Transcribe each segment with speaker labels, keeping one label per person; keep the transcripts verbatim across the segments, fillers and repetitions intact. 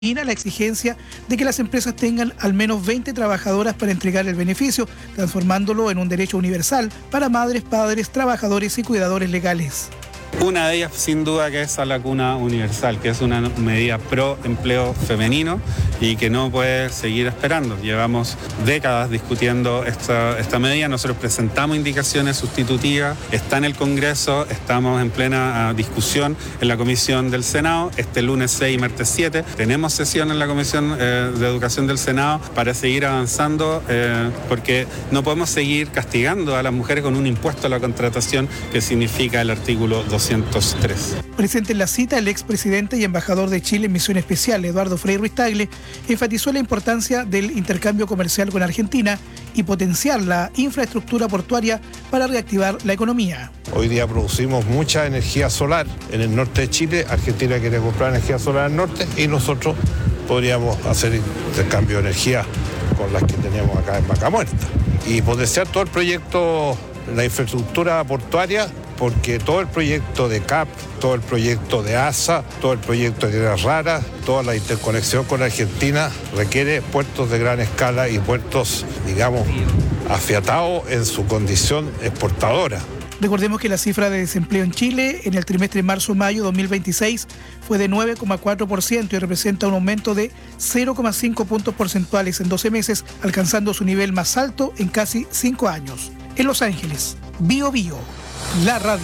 Speaker 1: la exigencia de que las empresas tengan al menos veinte trabajadoras para entregar el beneficio, transformándolo en un derecho universal para madres, padres, trabajadores y cuidadores legales.
Speaker 2: Una de ellas, sin duda, que es a la cuna universal, que es una medida pro empleo femenino y que no puede seguir esperando. Llevamos décadas discutiendo esta, esta medida. Nosotros presentamos indicaciones sustitutivas, está en el Congreso, estamos en plena uh, discusión en la Comisión del Senado. Este lunes seis y martes siete tenemos sesión en la Comisión eh, de Educación del Senado para seguir avanzando, eh, porque no podemos seguir castigando a las mujeres con un impuesto a la contratación que significa el artículo doscientos tres.
Speaker 1: Presente en la cita, el expresidente y embajador de Chile en misión especial, Eduardo Frei Ruiz-Tagle, enfatizó la importancia del intercambio comercial con Argentina y potenciar la infraestructura portuaria para reactivar la economía.
Speaker 3: Hoy día producimos mucha energía solar en el norte de Chile. Argentina quiere comprar energía solar al norte y nosotros podríamos hacer intercambio de energía con las que teníamos acá en Vaca Muerta y potenciar todo el proyecto, la infraestructura portuaria, porque todo el proyecto de C A P, todo el proyecto de A S A, todo el proyecto de Tierras Raras, toda la interconexión con Argentina requiere puertos de gran escala y puertos, digamos, afiatados en su condición exportadora.
Speaker 1: Recordemos que la cifra de desempleo en Chile en el trimestre marzo-mayo dos mil veintiséis fue de nueve coma cuatro por ciento y representa un aumento de cero coma cinco puntos porcentuales en doce meses, alcanzando su nivel más alto en casi cinco años. En Los Ángeles, Bio Bio, la radio.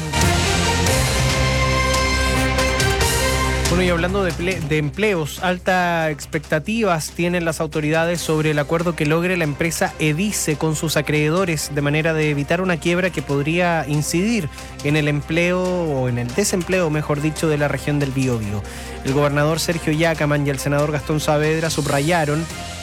Speaker 4: Bueno, y hablando de, ple- de empleos, altas expectativas tienen las autoridades sobre el acuerdo que logre la empresa Edice con sus acreedores, de manera de evitar una quiebra que podría incidir en el empleo o en el desempleo, mejor dicho, de la región del Biobío. El gobernador Sergio Yacamán y el senador Gastón Saavedra subrayaron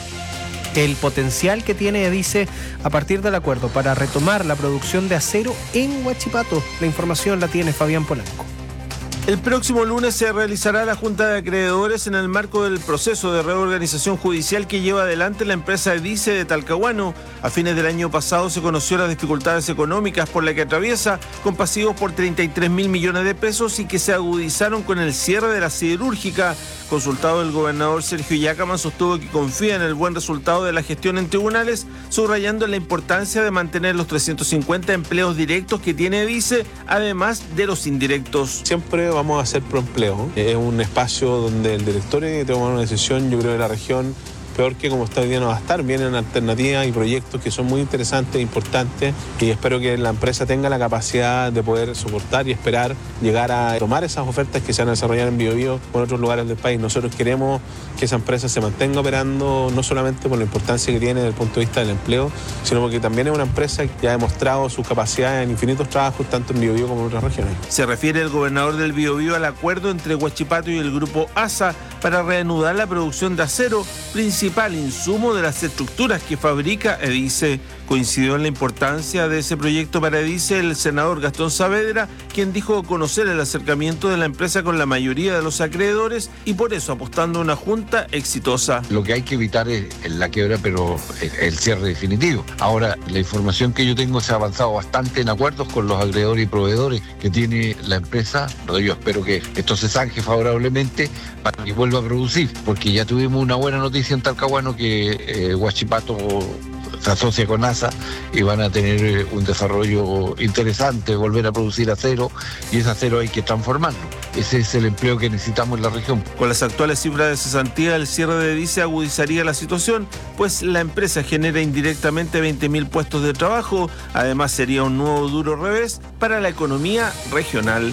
Speaker 4: el potencial que tiene Edice a partir del acuerdo para retomar la producción de acero en Huachipato. La información la tiene Fabián Polanco.
Speaker 5: El próximo lunes se realizará la Junta de Acreedores en el marco del proceso de reorganización judicial que lleva adelante la empresa Edice de Talcahuano. A fines del año pasado se conoció las dificultades económicas por las que atraviesa, con pasivos por treinta y tres mil millones de pesos y que se agudizaron con el cierre de la siderúrgica. Consultado, el gobernador Sergio Yacamán sostuvo que confía en el buen resultado de la gestión en tribunales, subrayando la importancia de mantener los trescientos cincuenta empleos directos que tiene Edice, además de los indirectos.
Speaker 6: Siempre vamos a hacer proempleo. Es un espacio donde el directorio tiene que tomar una decisión, yo creo, de la región. Peor que como está hoy día no va a estar, vienen alternativas y proyectos que son muy interesantes e importantes y espero que la empresa tenga la capacidad de poder soportar y esperar llegar a tomar esas ofertas que se van a desarrollar en Biobío o en otros lugares del país. Nosotros queremos que esa empresa se mantenga operando no solamente por la importancia que tiene desde el punto de vista del empleo, sino porque también es una empresa que ha demostrado sus capacidades en infinitos trabajos tanto en Biobío como en otras regiones.
Speaker 5: Se refiere el gobernador del Biobío al acuerdo entre Huachipato y el grupo A S A para reanudar la producción de acero, principalmente principal insumo de las estructuras que fabrica Edice. Coincidió en la importancia de ese proyecto para Edice el senador Gastón Saavedra, quien dijo conocer el acercamiento de la empresa con la mayoría de los acreedores y por eso apostando a una junta exitosa.
Speaker 7: Lo que hay que evitar es la quiebra, pero el cierre definitivo. Ahora, la información que yo tengo se ha avanzado bastante en acuerdos con los acreedores y proveedores que tiene la empresa. Yo espero que esto se zanje favorablemente para que vuelva a producir, porque ya tuvimos una buena noticia en Talcahuano que eh, Huachipato se asocia con A S A y van a tener un desarrollo interesante, volver a producir acero, y ese acero hay que transformarlo. Ese es el empleo que necesitamos en la región.
Speaker 5: Con las actuales cifras de cesantía, el cierre de Edice agudizaría la situación, pues la empresa genera indirectamente veinte mil puestos de trabajo. Además, sería un nuevo duro revés para la economía regional.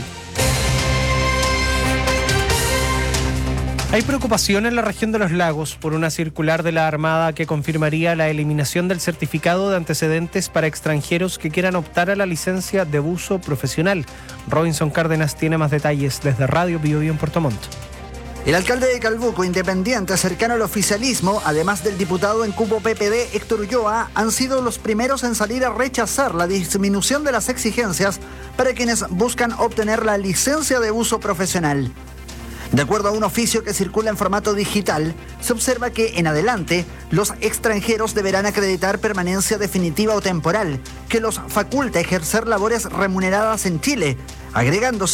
Speaker 4: Hay preocupación en la región de los lagos por una circular de la Armada que confirmaría la eliminación del certificado de antecedentes para extranjeros que quieran optar a la licencia de buzo profesional. Robinson Cárdenas tiene más detalles desde Radio Biobío en Puerto Montt.
Speaker 8: El alcalde de Calbuco, independiente, cercano al oficialismo, además del diputado en cupo P P D, Héctor Ulloa, han sido los primeros en salir a rechazar la disminución de las exigencias para quienes buscan obtener la licencia de buzo profesional. De acuerdo a un oficio que circula en formato digital, se observa que en adelante los extranjeros deberán acreditar permanencia definitiva o temporal, que los faculta ejercer labores remuneradas en Chile, agregándose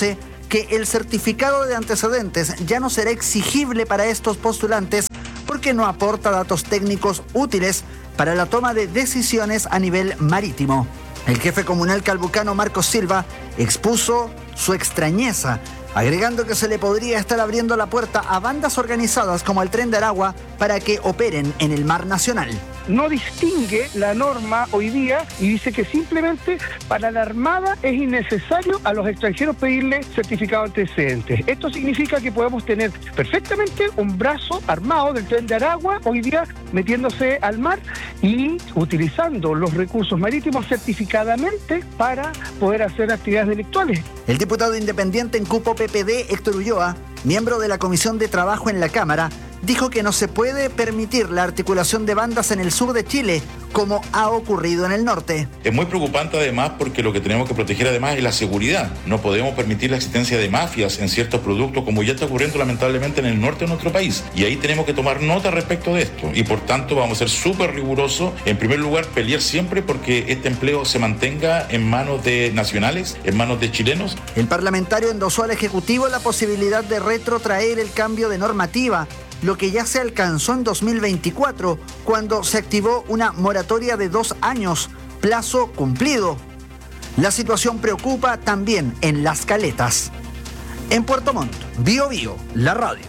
Speaker 8: que el certificado de antecedentes ya no será exigible para estos postulantes porque no aporta datos técnicos útiles para la toma de decisiones a nivel marítimo. El jefe comunal calbucano Marcos Silva expuso su extrañeza, agregando que se le podría estar abriendo la puerta a bandas organizadas como el Tren de Aragua para que operen en el mar nacional.
Speaker 9: No distingue la norma hoy día y dice que simplemente para la Armada es innecesario a los extranjeros pedirle certificado de antecedentes. Esto significa que podemos tener perfectamente un brazo armado del Tren de Aragua hoy día metiéndose al mar y utilizando los recursos marítimos certificadamente para poder hacer actividades delictuales.
Speaker 8: El diputado independiente en cupo P P D, Héctor Ulloa, miembro de la Comisión de Trabajo en la Cámara, dijo que no se puede permitir la articulación de bandas en el sur de Chile, como ha ocurrido en el norte.
Speaker 10: Es muy preocupante además porque lo que tenemos que proteger además es la seguridad. No podemos permitir la existencia de mafias en ciertos productos, como ya está ocurriendo lamentablemente en el norte de nuestro país. Y ahí tenemos que tomar nota respecto de esto. Y por tanto vamos a ser súper rigurosos. En primer lugar, pelear siempre porque este empleo se mantenga en manos de nacionales, en manos de chilenos.
Speaker 8: El parlamentario endosó al Ejecutivo la posibilidad de retrotraer el cambio de normativa, lo que ya se alcanzó en dos mil veinticuatro, cuando se activó una moratoria de dos años, plazo cumplido. La situación preocupa también en Las Caletas. En Puerto Montt, Bio Bio, la radio.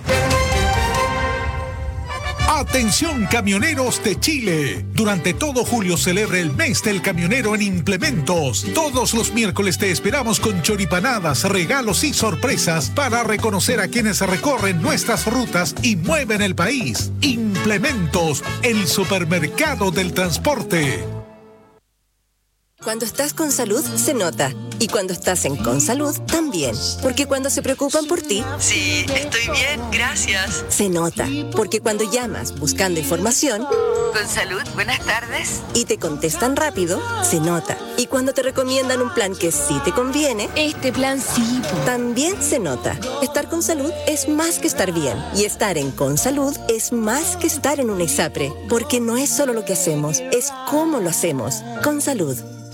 Speaker 11: Atención camioneros de Chile. Durante todo julio celebra el mes del camionero en Implementos. Todos los miércoles te esperamos con choripanadas, regalos y sorpresas para reconocer a quienes recorren nuestras rutas y mueven el país. Implementos, el supermercado del transporte.
Speaker 12: Cuando estás con salud, se nota. Y cuando estás en Consalud, también. Porque cuando se preocupan por ti...
Speaker 13: Sí, estoy bien, gracias.
Speaker 12: Se nota. Porque cuando llamas buscando información...
Speaker 13: Consalud, buenas tardes.
Speaker 12: Y te contestan rápido, se nota. Y cuando te recomiendan un plan que sí te conviene...
Speaker 13: Este plan sí.
Speaker 12: También se nota. Estar con salud es más que estar bien. Y estar en Consalud es más que estar en una ISAPRE. Porque no es solo lo que hacemos, es cómo lo hacemos. Consalud.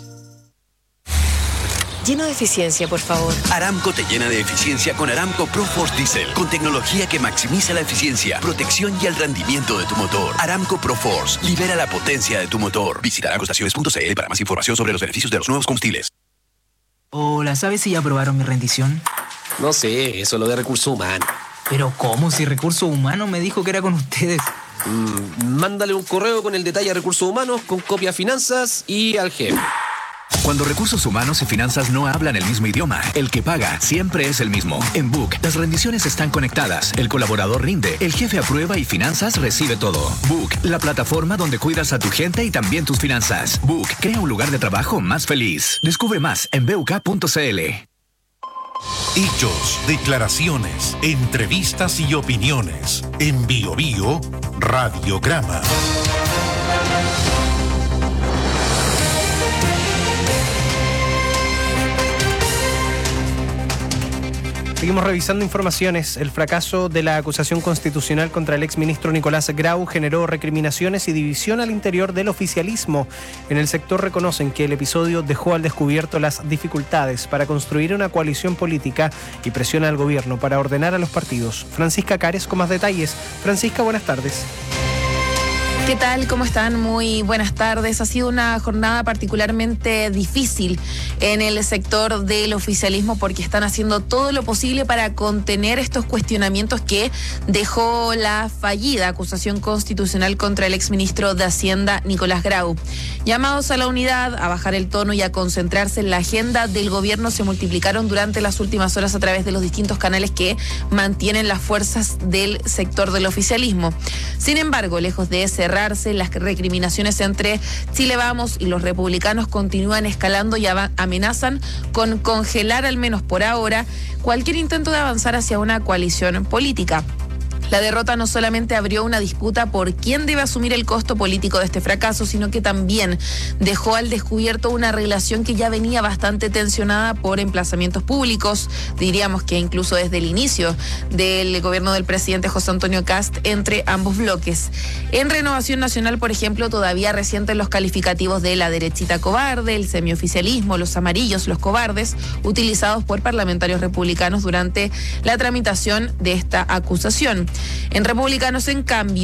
Speaker 13: Lleno de eficiencia, por favor.
Speaker 14: Aramco te llena de eficiencia con Aramco ProForce Diesel, con tecnología que maximiza la eficiencia, protección y el rendimiento de tu motor. Aramco ProForce, libera la potencia de tu motor. Visita aramco estaciones punto c l para más información sobre los beneficios de los nuevos combustibles.
Speaker 15: Hola, ¿sabes si ya aprobaron mi rendición?
Speaker 16: No sé, eso es lo de recursos humanos.
Speaker 15: ¿Pero cómo? Si recursos humanos me dijo que era con ustedes.
Speaker 16: Mm, mándale un correo con el detalle a recursos humanos, con copia a finanzas y al jefe.
Speaker 17: Cuando recursos humanos y finanzas no hablan el mismo idioma, el que paga siempre es el mismo. En Book, las rendiciones están conectadas, el colaborador rinde, el jefe aprueba y finanzas recibe todo. Book, la plataforma donde cuidas a tu gente y también tus finanzas. Book, crea un lugar de trabajo más feliz. Descubre más en b u k punto c l.
Speaker 18: Hechos, declaraciones, entrevistas y opiniones. En Bio Bio, Radiograma.
Speaker 4: Seguimos revisando informaciones. El fracaso de la acusación constitucional contra el exministro Nicolás Grau generó recriminaciones y división al interior del oficialismo. En el sector reconocen que el episodio dejó al descubierto las dificultades para construir una coalición política y presiona al gobierno para ordenar a los partidos. Francisca Cares con más detalles. Francisca, buenas tardes.
Speaker 19: ¿Qué tal? ¿Cómo están? Muy buenas tardes. Ha sido una jornada particularmente difícil en el sector del oficialismo porque están haciendo todo lo posible para contener estos cuestionamientos que dejó la fallida acusación constitucional contra el exministro de Hacienda, Nicolás Grau. Llamados a la unidad, a bajar el tono y a concentrarse en la agenda del gobierno se multiplicaron durante las últimas horas a través de los distintos canales que mantienen las fuerzas del sector del oficialismo. Sin embargo, lejos de cerrar las recriminaciones entre Chile Vamos y los republicanos continúan escalando y amenazan con congelar, al menos por ahora, cualquier intento de avanzar hacia una coalición política. La derrota no solamente abrió una disputa por quién debe asumir el costo político de este fracaso, sino que también dejó al descubierto una relación que ya venía bastante tensionada por emplazamientos públicos, diríamos que incluso desde el inicio del gobierno del presidente José Antonio Kast entre ambos bloques. En Renovación Nacional, por ejemplo, todavía resienten los calificativos de la derechita cobarde, el semioficialismo, los amarillos, los cobardes, utilizados por parlamentarios republicanos durante la tramitación de esta acusación. En Republicanos, en cambio,